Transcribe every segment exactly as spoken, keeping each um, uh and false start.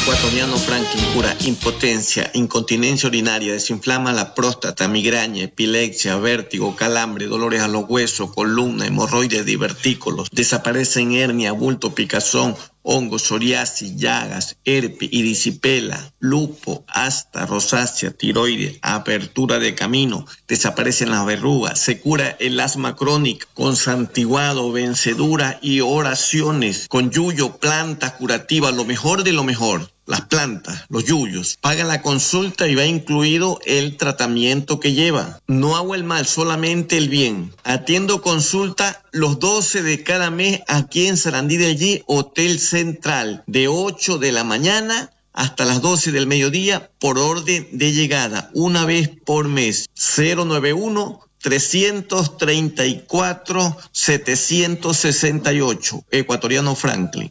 Ecuatoriano Franklin cura impotencia, incontinencia urinaria, desinflama la próstata, migraña, epilepsia, vértigo, calambre, dolores a los huesos, columna, hemorroides, divertículos. Desaparecen hernia, bulto, picazón, hongos, psoriasis, llagas, herpes, erisipela, lupo, asta, rosácea, tiroides, apertura de camino, desaparecen las verrugas, se cura el asma crónica con santiguado, vencedura y oraciones, con yuyo, plantas curativas, lo mejor de lo mejor. Las plantas, los yuyos, paga la consulta y va incluido el tratamiento que lleva. No hago el mal, solamente el bien. Atiendo consulta los doce de cada mes aquí en Sarandí del G, Hotel Central, de ocho de la mañana hasta las doce del mediodía por orden de llegada, una vez por mes. cero nueve uno, trescientos treinta y cuatro, setecientos sesenta y ocho, Ecuatoriano Franklin.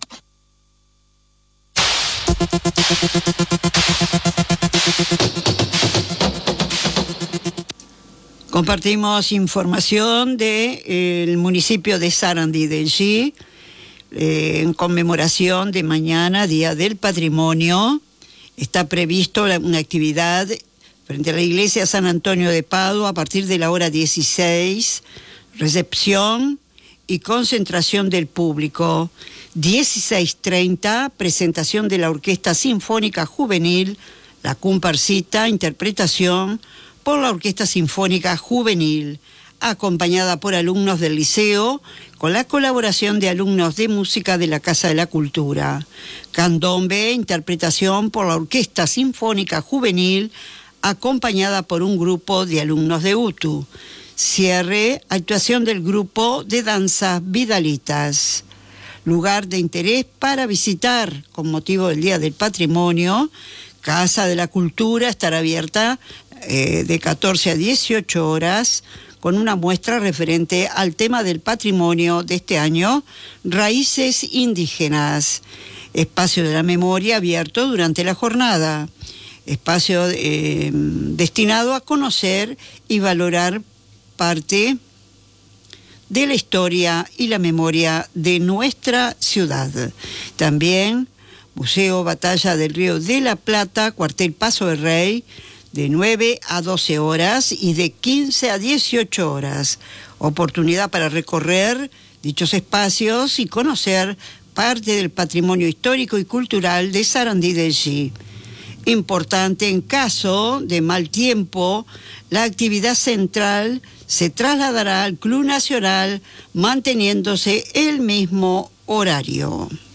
Compartimos información del municipio de Sarandí del G eh, en conmemoración de mañana, Día del Patrimonio. Está previsto la, una actividad frente a la iglesia San Antonio de Padua a partir de la hora dieciséis, recepción y concentración del público. dieciséis treinta, presentación de la Orquesta Sinfónica Juvenil, la comparsita, interpretación por la Orquesta Sinfónica Juvenil, acompañada por alumnos del liceo, con la colaboración de alumnos de música de la Casa de la Cultura. Candombe, interpretación por la Orquesta Sinfónica Juvenil, acompañada por un grupo de alumnos de U T U. Cierre, actuación del grupo de danzas Vidalitas. Lugar de interés para visitar con motivo del Día del Patrimonio. Casa de la Cultura estará abierta eh, de catorce a dieciocho horas con una muestra referente al tema del patrimonio de este año, Raíces Indígenas. Espacio de la memoria abierto durante la jornada. Espacio eh, destinado a conocer y valorar parte de la historia y la memoria de nuestra ciudad. También Museo Batalla del Río de la Plata, Cuartel Paso del Rey, de nueve a doce horas y de quince a dieciocho horas. Oportunidad para recorrer dichos espacios y conocer parte del patrimonio histórico y cultural de Sarandí del G. Importante, en caso de mal tiempo, la actividad central se trasladará al Club Nacional manteniéndose el mismo horario.